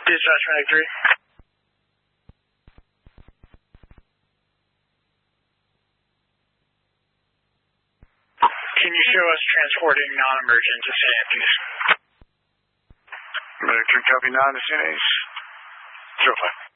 Dispatch 93. Can you show us transporting non-emergent to St. Anthony's? American copy 9 to St. Anthony's. 05.